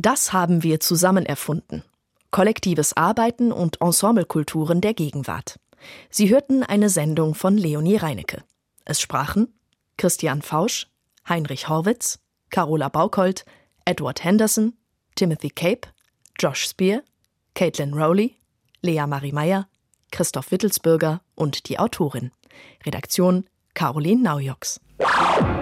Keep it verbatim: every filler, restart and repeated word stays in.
Das haben wir zusammen erfunden. Kollektives Arbeiten und Ensemblekulturen der Gegenwart. Sie hörten eine Sendung von Leonie Reinecke. Es sprachen Christian Fausch, Heinrich Horwitz, Carola Bauchold, Edward Henderson, Timothy Cape, Josh Spear, Caitlin Rowley, Lea Marie Meyer, Christoph Wittelsbürger und die Autorin. Redaktion Caroline Naujoks.